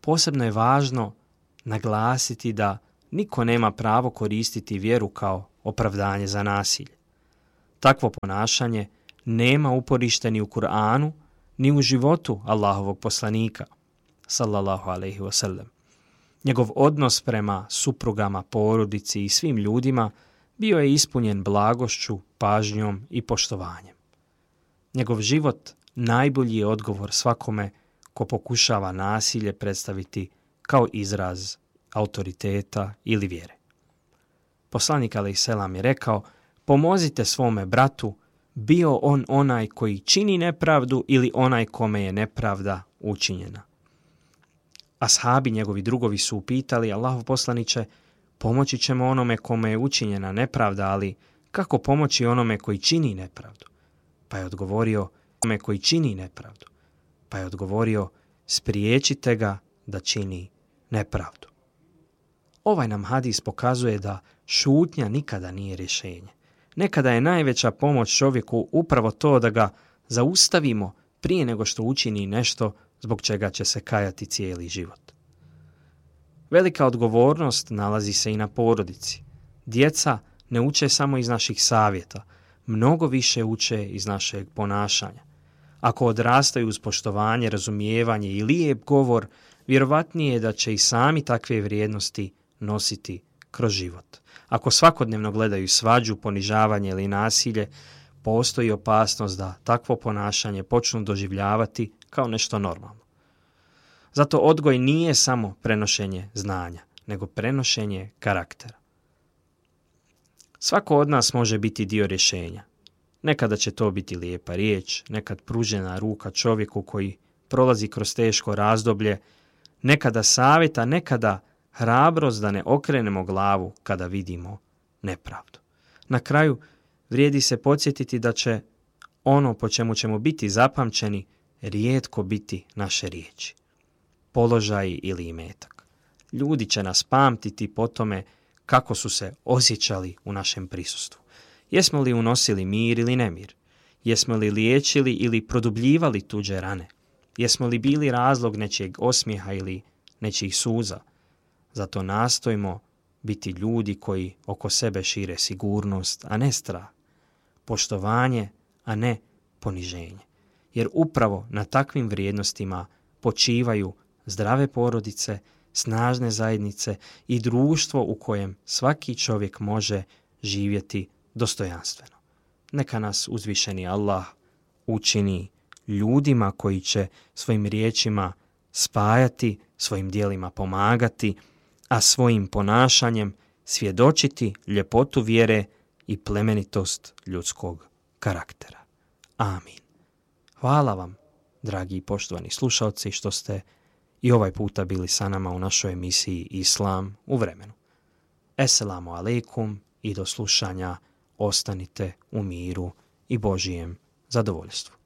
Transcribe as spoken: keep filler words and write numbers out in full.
Posebno je važno naglasiti da niko nema pravo koristiti vjeru kao opravdanje za nasilje. Takvo ponašanje nema uporište ni u Kur'anu, ni u životu Allahovog poslanika, sallallahu alejhi ve sellem. Njegov odnos prema suprugama, porodici i svim ljudima bio je ispunjen blagošću, pažnjom i poštovanjem. Njegov život najbolji je odgovor svakome ko pokušava nasilje predstaviti kao izraz autoriteta ili vjere. Poslanik alejselam je rekao: pomozite svome bratu, bio on onaj koji čini nepravdu ili onaj kome je nepravda učinjena. Ashabi, njegovi drugovi, su upitali: Allahov poslaniće, pomoći ćemo onome kome je učinjena nepravda, ali kako pomoći onome koji čini nepravdu? Pa je odgovorio: onome koji čini nepravdu. Pa je odgovorio: spriječite ga da čini nepravdu. Ovaj nam hadis pokazuje da šutnja nikada nije rješenje. Nekada je najveća pomoć čovjeku upravo to da ga zaustavimo prije nego što učini nešto zbog čega će se kajati cijeli život. Velika odgovornost nalazi se i na porodici. Djeca ne uče samo iz naših savjeta, mnogo više uče iz našeg ponašanja. Ako odrastaju uz poštovanje, razumijevanje i lijep govor, vjerovatnije je da će i sami takve vrijednosti nositi kroz život. Ako svakodnevno gledaju svađu, ponižavanje ili nasilje, postoji opasnost da takvo ponašanje počnu doživljavati kao nešto normalno. Zato odgoj nije samo prenošenje znanja, nego prenošenje karaktera. Svako od nas može biti dio rješenja. Nekada će to biti lijepa riječ, nekad pružena ruka čovjeku koji prolazi kroz teško razdoblje, nekada savjeta, nekada hrabrost da ne okrenemo glavu kada vidimo nepravdu. Na kraju vrijedi se podsjetiti da će ono po čemu ćemo biti zapamćeni rijetko biti naše riječi, položaj ili imetak. Ljudi će nas pamtiti po tome kako su se osjećali u našem prisustvu. Jesmo li unosili mir ili nemir? Jesmo li liječili ili produbljivali tuđe rane? Jesmo li bili razlog nečijeg osmijeha ili nečijih suza? Zato nastojimo biti ljudi koji oko sebe šire sigurnost, a ne strah, poštovanje, a ne poniženje. Jer upravo na takvim vrijednostima počivaju zdrave porodice, snažne zajednice i društvo u kojem svaki čovjek može živjeti dostojanstveno. Neka nas uzvišeni Allah učini ljudima koji će svojim riječima spajati, svojim djelima pomagati, a svojim ponašanjem svjedočiti ljepotu vjere i plemenitost ljudskog karaktera. Amin. Hvala vam, dragi i poštovani slušalci, što ste i ovaj puta bili sa nama u našoj emisiji Islam u vremenu. Esselamu alaikum i do slušanja. Ostanite u miru i Božijem zadovoljstvu.